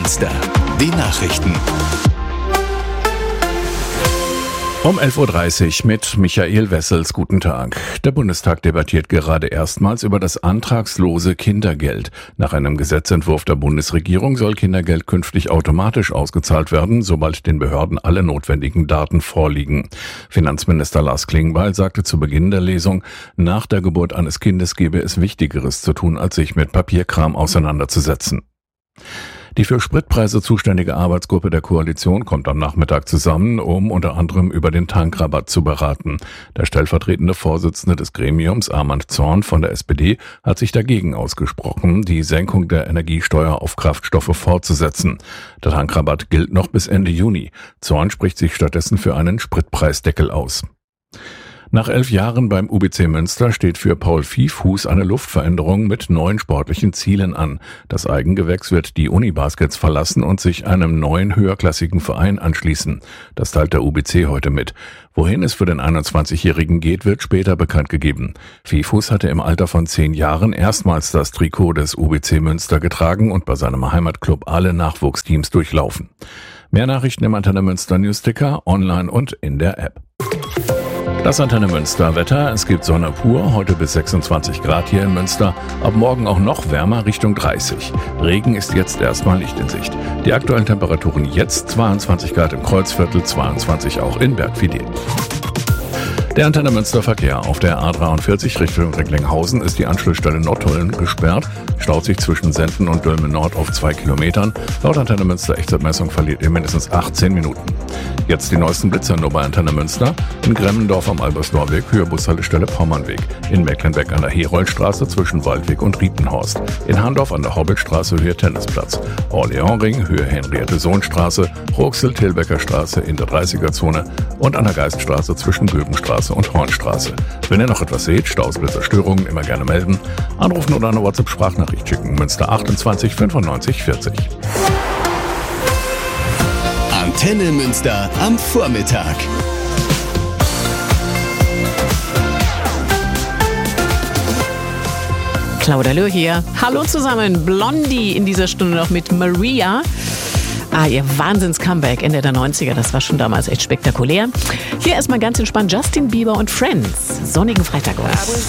Münster. Die Nachrichten. Um 11.30 Uhr mit Michael Wessels. Guten Tag. Der Bundestag debattiert gerade erstmals über das antragslose Kindergeld. Nach einem Gesetzentwurf der Bundesregierung soll Kindergeld künftig automatisch ausgezahlt werden, sobald den Behörden alle notwendigen Daten vorliegen. Finanzminister Lars Klingbeil sagte zu Beginn der Lesung, nach der Geburt eines Kindes gebe es Wichtigeres zu tun, als sich mit Papierkram auseinanderzusetzen. Die für Spritpreise zuständige Arbeitsgruppe der Koalition kommt am Nachmittag zusammen, um unter anderem über den Tankrabatt zu beraten. Der stellvertretende Vorsitzende des Gremiums, Armand Zorn von der SPD, hat sich dagegen ausgesprochen, die Senkung der Energiesteuer auf Kraftstoffe fortzusetzen. Der Tankrabatt gilt noch bis Ende Juni. Zorn spricht sich stattdessen für einen Spritpreisdeckel aus. Nach 11 Jahren beim UBC Münster steht für Paul Viehfuß eine Luftveränderung mit neuen sportlichen Zielen an. Das Eigengewächs wird die Unibaskets verlassen und sich einem neuen höherklassigen Verein anschließen. Das teilt der UBC heute mit. Wohin es für den 21-Jährigen geht, wird später bekannt gegeben. Viehfuß hatte im Alter von 10 Jahren erstmals das Trikot des UBC Münster getragen und bei seinem Heimatclub alle Nachwuchsteams durchlaufen. Mehr Nachrichten im Antenne Münster Newsticker, online und in der App. Das Antenne Münster Wetter. Es gibt Sonne pur, heute bis 26 Grad hier in Münster. Ab morgen auch noch wärmer, Richtung 30. Regen ist jetzt erstmal nicht in Sicht. Die aktuellen Temperaturen jetzt 22 Grad im Kreuzviertel, 22 auch in Bergfidel. Der Antenne Münster Verkehr. Auf der A43 Richtung Recklinghausen ist die Anschlussstelle Nottuln gesperrt. Staut sich zwischen Senden und Dülmen Nord auf 2 Kilometern. Laut Antenne Münster Echtzeitmessung verliert ihr mindestens 18 Minuten. Jetzt die neuesten Blitzer nur bei Antenne Münster. In Gremmendorf am Albersdorfweg, Höhe Bushaltestelle Pommernweg. In Mecklenbeck an der Heroldstraße zwischen Waldweg und Riepenhorst. In Handorf an der Hobbitstraße, Höhe Tennisplatz. Orleansring, Höhe Henriette-Sohn-Straße. Ruxel-Tilbecker Straße in der 30er-Zone. Und an der Geiststraße zwischen Göbenstraße und Hornstraße. Wenn ihr noch etwas seht, Staus, Blitzer, Störungen, immer gerne melden. Anrufen oder eine WhatsApp-Sprachnachricht schicken. Münster 28 95 40. Antenne Münster am Vormittag. Claudia Löhr hier. Hallo zusammen. Blondie in dieser Stunde noch mit Maria. Ihr Wahnsinns-Comeback Ende der 90er, das war schon damals echt spektakulär. Hier erstmal ganz entspannt Justin Bieber und Friends. Sonnigen Freitag uns.